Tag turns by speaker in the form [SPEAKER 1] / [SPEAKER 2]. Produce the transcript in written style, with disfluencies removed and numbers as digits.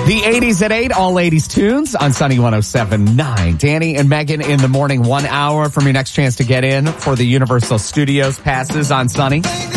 [SPEAKER 1] The 80s at 8, all 80s tunes on Sunny 107.9. Danny and Megan in the morning, 1 hour from your next chance to get in for the Universal Studios passes on Sunny.